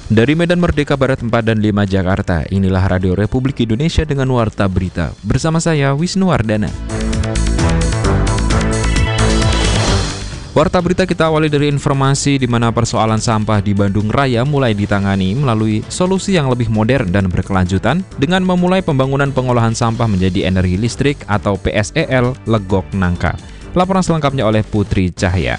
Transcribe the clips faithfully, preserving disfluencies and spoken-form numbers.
Dari Medan Merdeka Barat empat dan lima Jakarta, inilah Radio Republik Indonesia dengan Warta Berita. Bersama saya, Wisnu Wardana. Warta Berita kita awali dari informasi di mana persoalan sampah di Bandung Raya mulai ditangani melalui solusi yang lebih modern dan berkelanjutan dengan memulai pembangunan pengolahan sampah menjadi energi listrik atau P S E L Legok Nangka. Laporan selengkapnya oleh Putri Cahya.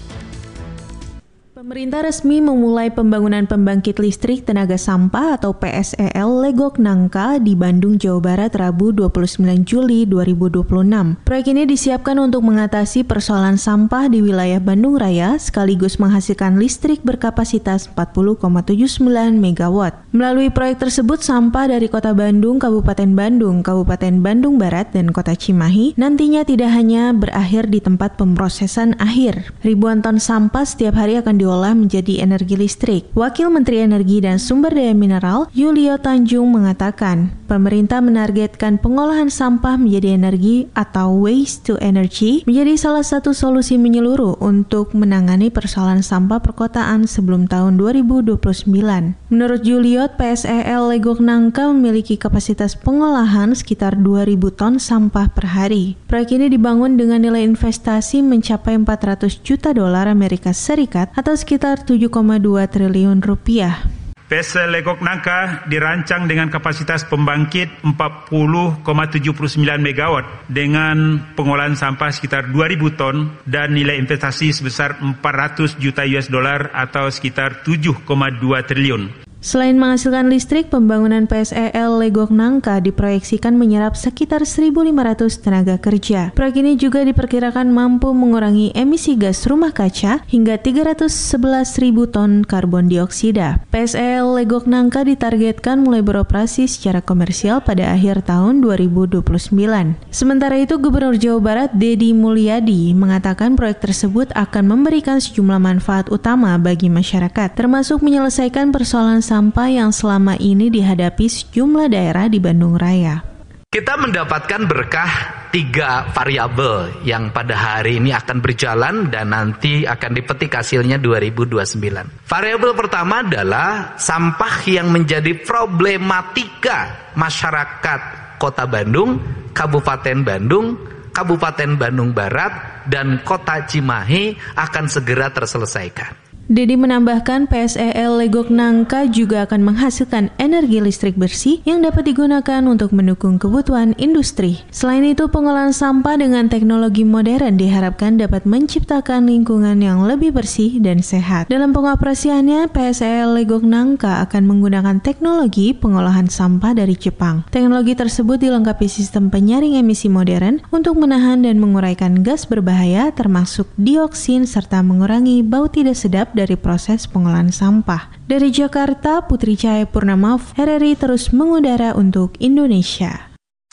Pemerintah resmi memulai pembangunan pembangkit listrik tenaga sampah atau P S E L Legok Nangka di Bandung, Jawa Barat, Rabu dua puluh sembilan Juli dua ribu dua puluh enam. Proyek ini disiapkan untuk mengatasi persoalan sampah di wilayah Bandung Raya sekaligus menghasilkan listrik berkapasitas empat puluh koma tujuh sembilan megawatt. Melalui proyek tersebut, sampah dari Kota Bandung, Kabupaten Bandung, Kabupaten Bandung Barat, dan Kota Cimahi nantinya tidak hanya berakhir di tempat pemrosesan akhir. Ribuan ton sampah setiap hari akan diolah menjadi energi listrik. Wakil Menteri Energi dan Sumber Daya Mineral Yulio Tanjung mengatakan, pemerintah menargetkan pengolahan sampah menjadi energi atau waste to energy menjadi salah satu solusi menyeluruh untuk menangani persoalan sampah perkotaan sebelum tahun dua ribu dua puluh sembilan. Menurut Yulio, P S E L Legok Nangka memiliki kapasitas pengolahan sekitar dua ribu ton sampah per hari. Proyek ini dibangun dengan nilai investasi mencapai empat ratus juta dolar Amerika Serikat atau sekitar tujuh koma dua triliun rupiah. P S E L Legok Nangka dirancang dengan kapasitas pembangkit empat puluh koma tujuh sembilan megawatt dengan pengolahan sampah sekitar dua ribu ton dan nilai investasi sebesar empat ratus juta U S dollar atau sekitar tujuh koma dua triliun. Selain menghasilkan listrik, pembangunan P S E L Legok Nangka diproyeksikan menyerap sekitar seribu lima ratus tenaga kerja. Proyek ini juga diperkirakan mampu mengurangi emisi gas rumah kaca hingga tiga ratus sebelas ribu ton karbon dioksida. P S E L Legok Nangka ditargetkan mulai beroperasi secara komersial pada akhir tahun dua ribu dua puluh sembilan. Sementara itu, Gubernur Jawa Barat Deddy Mulyadi mengatakan proyek tersebut akan memberikan sejumlah manfaat utama bagi masyarakat, termasuk menyelesaikan persoalan sampah yang selama ini dihadapi sejumlah daerah di Bandung Raya. Kita mendapatkan berkah tiga variabel yang pada hari ini akan berjalan dan nanti akan dipetik hasilnya dua ribu dua puluh sembilan. Variabel pertama adalah sampah yang menjadi problematika masyarakat Kota Bandung, Kabupaten Bandung, Kabupaten Bandung Barat, dan Kota Cimahi akan segera terselesaikan. Deddy menambahkan P S E L Legok Nangka juga akan menghasilkan energi listrik bersih yang dapat digunakan untuk mendukung kebutuhan industri. Selain itu, pengolahan sampah dengan teknologi modern diharapkan dapat menciptakan lingkungan yang lebih bersih dan sehat. Dalam pengoperasiannya, P S E L Legok Nangka akan menggunakan teknologi pengolahan sampah dari Jepang. Teknologi tersebut dilengkapi sistem penyaring emisi modern untuk menahan dan menguraikan gas berbahaya termasuk dioksin serta mengurangi bau tidak sedap dari proses pengolahan sampah. Dari Jakarta, Putri Cahya Purnama, R R I terus mengudara untuk Indonesia.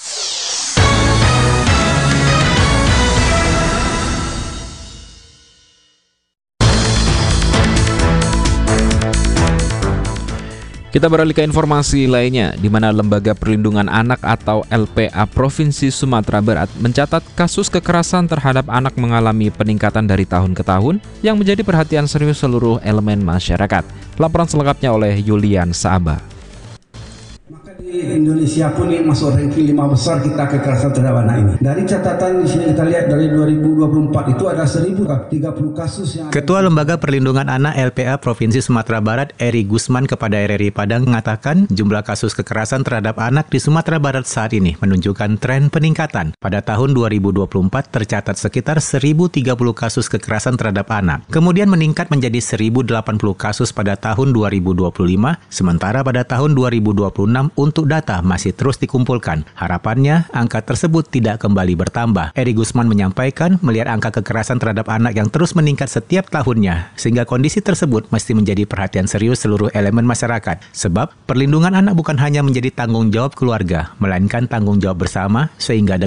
Kita beralih ke informasi lainnya, di mana Lembaga Perlindungan Anak atau L P A Provinsi Sumatera Barat mencatat kasus kekerasan terhadap anak mengalami peningkatan dari tahun ke tahun yang menjadi perhatian serius seluruh elemen masyarakat. Laporan selengkapnya oleh Yulian Saaba. Di Indonesia pun ini masuk ranking lima besar kita kekerasan terhadap anak ini. Dari catatan di sini kita lihat dari dua ribu dua puluh empat itu ada seribu tiga puluh kasus yang Ketua Lembaga Perlindungan Anak L P A Provinsi Sumatera Barat Eri Gusman kepada R R I Padang mengatakan jumlah kasus kekerasan terhadap anak di Sumatera Barat saat ini menunjukkan tren peningkatan. Pada tahun dua ribu dua puluh empat tercatat sekitar seribu tiga puluh kasus kekerasan terhadap anak. Kemudian meningkat menjadi seribu delapan puluh kasus pada tahun dua ribu dua puluh lima, sementara pada tahun dua ribu dua puluh enam untuk data masih terus dikumpulkan. Harapannya, angka tersebut tidak kembali bertambah. Eri Gusman menyampaikan melihat angka kekerasan terhadap anak yang terus meningkat setiap tahunnya, sehingga kondisi tersebut mesti menjadi perhatian serius seluruh elemen masyarakat. Sebab, perlindungan anak bukan hanya menjadi tanggung jawab keluarga, melainkan tanggung jawab bersama, sehingga